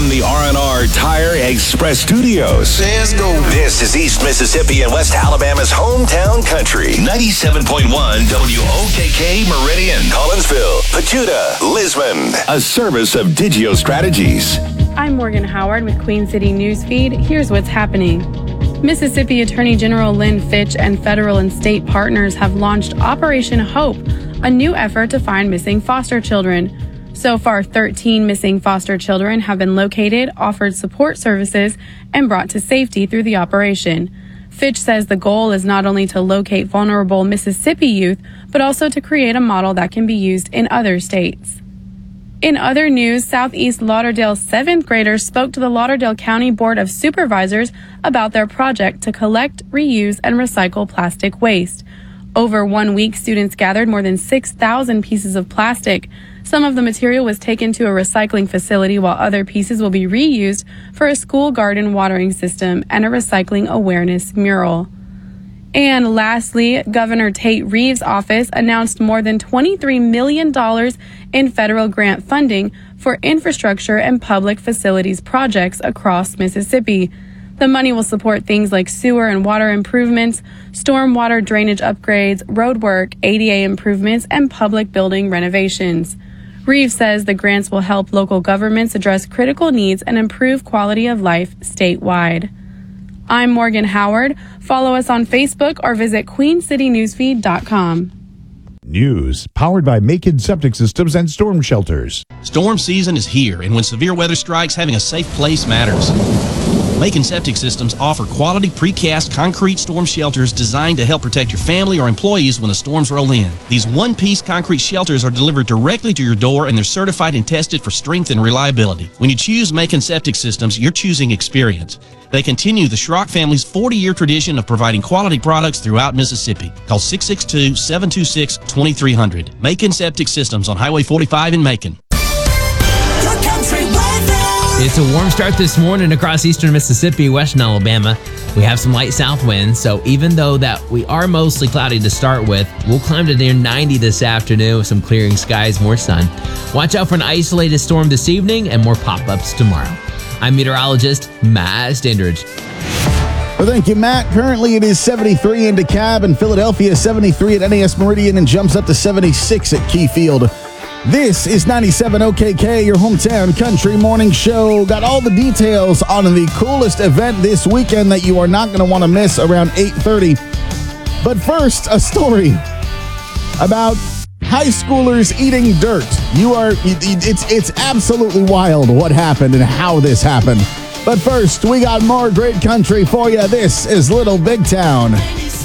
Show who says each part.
Speaker 1: from the R&R Tire Express Studios.
Speaker 2: Let's go.
Speaker 1: This is East Mississippi and West Alabama's hometown country. 97.1 WOKK Meridian, Collinsville, Pachuta, Lisbon. A service of Digio Strategies.
Speaker 3: I'm Morgan Howard with Queen City Newsfeed. Here's what's happening. Mississippi Attorney General Lynn Fitch and federal and state partners have launched Operation Hope, a new effort to find missing foster children. So far, 13 missing foster children have been located, offered support services, and brought to safety through the operation. Fitch says the goal is not only to locate vulnerable Mississippi youth, but also to create a model that can be used in other states. In other news, Southeast Lauderdale 7th graders spoke to the Lauderdale County Board of Supervisors about their project to collect, reuse, and recycle plastic waste. Over 1 week, students gathered more than 6,000 pieces of plastic. Some of the material was taken to a recycling facility, while other pieces will be reused for a school garden watering system and a recycling awareness mural. And lastly, Governor Tate Reeves' office announced more than $23 million in federal grant funding for infrastructure and public facilities projects across Mississippi. The money will support things like sewer and water improvements, stormwater drainage upgrades, road work, ADA improvements, and public building renovations. Reeves says the grants will help local governments address critical needs and improve quality of life statewide. I'm Morgan Howard. Follow us on Facebook or visit queencitynewsfeed.com.
Speaker 4: News powered by Macon Septic Systems and Storm Shelters.
Speaker 5: Storm season is here, and when severe weather strikes, having a safe place matters. Macon Septic Systems offer quality precast concrete storm shelters designed to help protect your family or employees when the storms roll in. These one-piece concrete shelters are delivered directly to your door, and they're certified and tested for strength and reliability. When you choose Macon Septic Systems, you're choosing experience. They continue the Schrock family's 40-year tradition of providing quality products throughout Mississippi. Call 662-726-2300. Macon Septic Systems on Highway 45 in Macon.
Speaker 6: It's a warm start this morning across eastern Mississippi, western Alabama. We have some light south winds, so even though that we are mostly cloudy to start with, we'll climb to near 90 this afternoon with some clearing skies, more sun. Watch out for an isolated storm this evening and more pop-ups tomorrow. I'm meteorologist Matt Standridge.
Speaker 7: Well, thank you, Matt. Currently, it is 73 in DeKalb and Philadelphia, 73 at NAS Meridian, and jumps up to 76 at Keyfield. This is 97 OKK, your hometown country morning show. Got all the details on the coolest event this weekend that you are not going to want to miss around 8:30. But first, a story about high schoolers eating dirt. It's absolutely wild what happened and how this happened. But first, we got more great country for you. This is Little Big Town.